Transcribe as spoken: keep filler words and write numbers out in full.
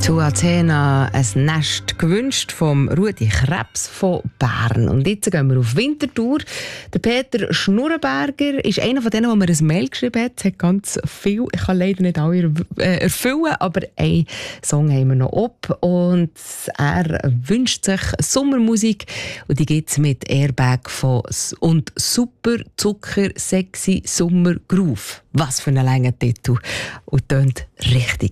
zu Athena ein Nest gewünscht vom Rudi Krebs von Bern. Und jetzt gehen wir auf Winterthur. Der Peter Schnurrenberger ist einer von denen, der mir ein Mail geschrieben hat. Es hat ganz viel. Ich kann leider nicht alle erfüllen, aber einen Song haben wir noch ab. Und er wünscht sich Sommermusik. Und die gibt es mit Airbag von und Super Zucker Sexy Sommer Groove. Was für ein langer Titel. Und tönt richtig.